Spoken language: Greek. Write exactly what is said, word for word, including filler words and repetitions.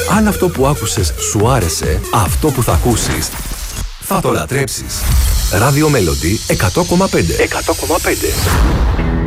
Αν αυτό που άκουσες σου άρεσε, αυτό που θα ακούσεις θα το λατρέψεις. Ράδιο Μέλοντι εκατό κόμμα πέντε. εκατό κόμμα πέντε.